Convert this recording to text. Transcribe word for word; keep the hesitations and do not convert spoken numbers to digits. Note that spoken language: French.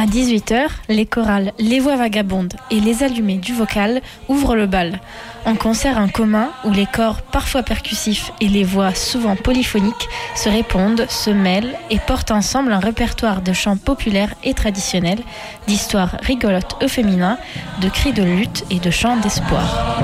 dix-huit heures, les chorales Les Voix Vagabondes et Les Allumés du Vocal ouvrent le bal. En concert en commun, où les corps parfois percussifs et les voix souvent polyphoniques se répondent, se mêlent et portent ensemble un répertoire de chants populaires et traditionnels, d'histoires rigolotes au féminin, de cris de lutte et de chants d'espoir.